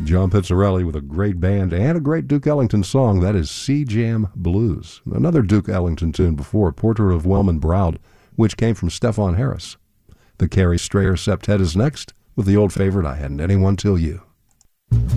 John Pizzarelli with a great band and a great Duke Ellington song. That is Sea Jam Blues. Another Duke Ellington tune before, Portrait of Wellman Broud, which came from Stefan Harris. The Carrie Strayer Septet is next with the old favorite, I Hadn't Anyone Till You.